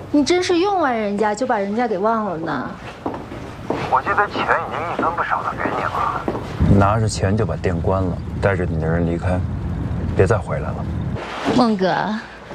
你真是用完人家就把人家给忘了呢？ 我记得钱已经一分不少的给你了。 拿着钱就把店关了，带着你的人离开，别再回来了。 孟哥，